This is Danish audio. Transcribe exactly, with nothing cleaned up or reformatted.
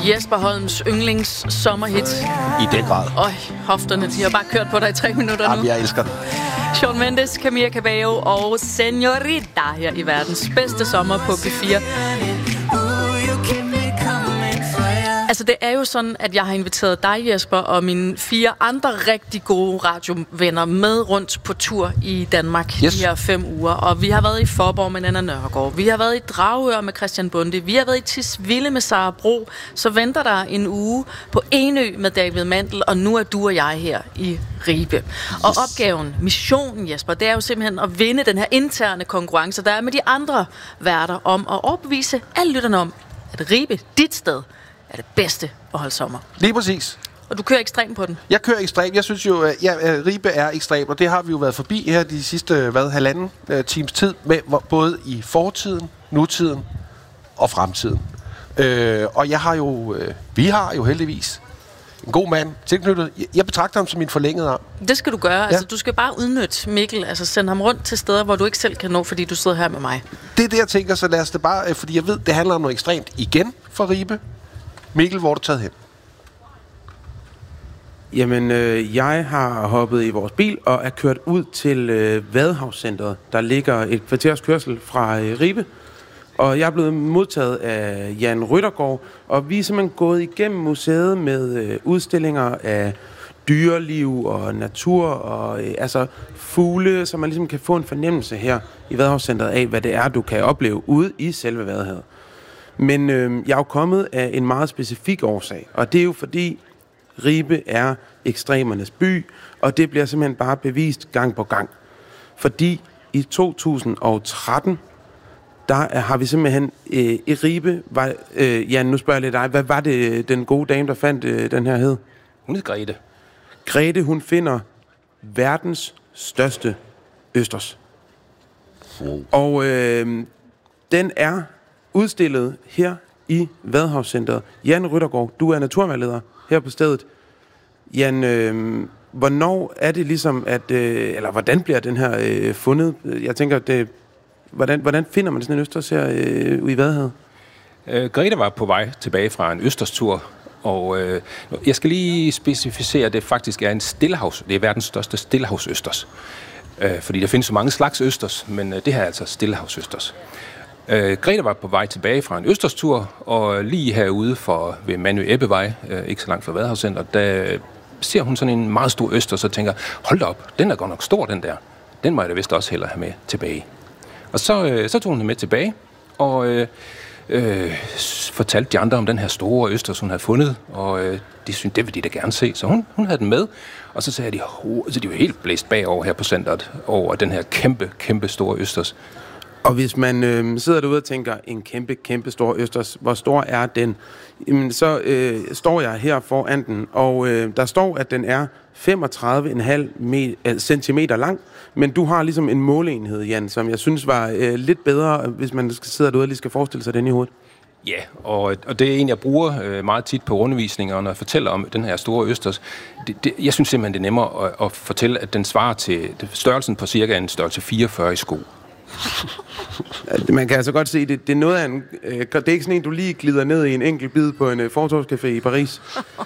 Jesper Holms yndlings sommerhit. I den grad. Øj, hofterne, de har bare kørt på dig i tre minutter nu. Jamen, jeg elsker den. Shawn Mendes, Camila Cabello og Señorita her i verdens bedste sommer på P fire. Altså, det er jo sådan, at jeg har inviteret dig, Jesper, og mine fire andre rigtig gode radiovenner med rundt på tur i Danmark yes. de her fem uger. Og vi har været i Fåborg med Nanna Nørgaard. Vi har været i Dragør med Christian Bonde. Vi har været i Tisvilde med Sara Bro. Så venter der en uge på Enø med David Mandel, og nu er du og jeg her i Ribe. Og yes. opgaven, missionen, Jesper, det er jo simpelthen at vinde den her interne konkurrence, der er med de andre værter om at overbevise alle lytterne om, at Ribe, dit sted, er det bedste at holde sommer. Lige præcis. Og du kører ekstrem på den? Jeg kører ekstrem. Jeg synes jo, at ja, Ribe er ekstrem, og det har vi jo været forbi her de sidste, hvad, halvanden uh, times tid, med både i fortiden, nutiden og fremtiden. Uh, og jeg har jo, uh, vi har jo heldigvis en god mand tilknyttet. Jeg betragter ham som min forlængede arm. Det skal du gøre. Ja. Altså, du skal bare udnytte Mikkel, altså sende ham rundt til steder, hvor du ikke selv kan nå, fordi du sidder her med mig. Det er det, jeg tænker, så lad os det bare, fordi jeg ved, det handler om noget ekstremt igen for Ribe. Mikkel, hvor er du taget hen? Jamen, øh, jeg har hoppet i vores bil og er kørt ud til øh, Vadehavscentret. Der ligger et kvarters kørsel fra øh, Ribe. Og jeg er blevet modtaget af Jan Ryttergaard. Og vi er simpelthen gået igennem museet med øh, udstillinger af dyreliv og natur og øh, altså fugle, så man ligesom kan få en fornemmelse her i Vadehavscentret af, hvad det er, du kan opleve ude i selve Vadehavet. Men øh, jeg er jo kommet af en meget specifik årsag, og det er jo fordi Ribe er ekstremernes by, og det bliver simpelthen bare bevist gang på gang. Fordi i to tusind og tretten, der er, har vi simpelthen øh, i Ribe, var, øh, Jan, nu spørger jeg lidt dig, hvad var det den gode dame, der fandt øh, den her hed? Hun hed Grete. Grete, hun finder verdens største østers. Wow. Og øh, den er udstillet her i Vadehavscentret. Jan Ryttergaard, du er naturvejleder her på stedet. Jan, øh, hvornår er det ligesom, at, øh, eller hvordan bliver den her øh, fundet? Jeg tænker, det, hvordan, hvordan finder man sådan en østers her øh, i Vadehavet? Øh, Grete var på vej tilbage fra en østerstur, og øh, jeg skal lige specificere, at det faktisk er en stillehavs. Det er verdens største stillehavsøsters. Øh, fordi der findes så mange slags østers, men øh, det her er altså stillehavsøsters. Øh, Grete var på vej tilbage fra en østerstur, og lige herude for, ved Manø Ebbevej, øh, ikke så langt fra Vadehavscentret, der ser hun sådan en meget stor østers og tænker, hold da op, den er godt nok stor, den der. Den må jeg da vist også hellere have med tilbage. Og så, øh, så tog hun den med tilbage, og øh, øh, fortalte de andre om den her store østers, hun havde fundet, og øh, de syntes, det ville de da gerne se, så hun, hun havde den med. Og så sagde de, så de var helt blæst bagover her på centret, over den her kæmpe, kæmpe store østers. Og hvis man øh, sidder derude og tænker, en kæmpe, kæmpe stor østers, hvor stor er den? Jamen, så øh, står jeg her foran den, og øh, der står, at den er femogtredive komma fem centimeter lang, men du har ligesom en måleenhed, Jan, som jeg synes var øh, lidt bedre, hvis man sidder derude og lige skal forestille sig den i hovedet. Ja, og, og det er en, jeg bruger øh, meget tit på undervisninger, når jeg fortæller om den her store østers. Det, det, jeg synes simpelthen, det er nemmere at, at fortælle, at den svarer til størrelsen på cirka en størrelse fireogfyrre i sko. Man kan altså godt se, det, det er noget af en, øh, det er ikke sådan en, du lige glider ned i en enkelt bid på en øh, fortovscafé i Paris.